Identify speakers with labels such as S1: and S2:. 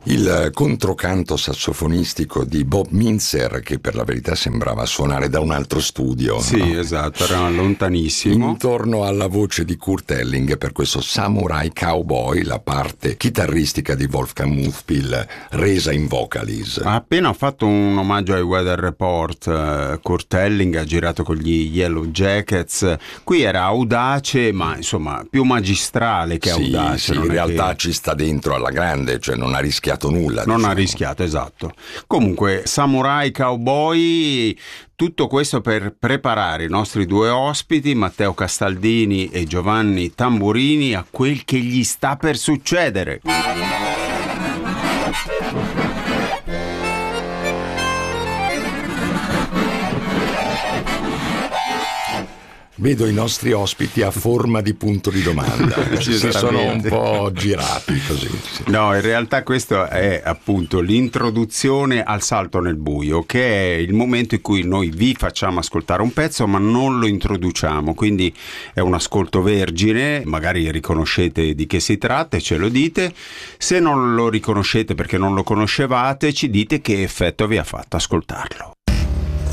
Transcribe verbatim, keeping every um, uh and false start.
S1: Il controcanto sassofonistico di Bob Mintzer, che per la verità sembrava suonare da un altro studio.
S2: Sì,
S1: no?
S2: esatto, era lontanissimo.
S1: Intorno alla voce di Kurt Elling per questo Samurai Cowboy, la parte chitarristica di Wolfgang Muthpil resa in vocalise.
S2: Ha appena fatto un omaggio ai Weather Report. Kurt Elling ha girato con gli Yellow Jackets. Qui era audace, ma insomma più magistrale che
S1: sì,
S2: audace.
S1: Sì,
S2: non
S1: in
S2: è
S1: realtà
S2: che...
S1: ci sta dentro alla grande, cioè non ha rischiato nulla.
S2: Non
S1: diciamo.
S2: ha rischiato, esatto. Comunque, Samurai Cowboy, tutto questo per preparare i nostri due ospiti, Matteo Castaldini e Giovanni Tamburini, a quel che gli sta per succedere.
S1: Vedo i nostri ospiti a forma di punto di domanda, si sono un po' girati così. Sì.
S2: No, in realtà questo è appunto l'introduzione al salto nel buio, che è il momento in cui noi vi facciamo ascoltare un pezzo ma non lo introduciamo, quindi è un ascolto vergine, magari riconoscete di che si tratta e ce lo dite, se non lo riconoscete perché non lo conoscevate ci dite che effetto vi ha fatto ascoltarlo.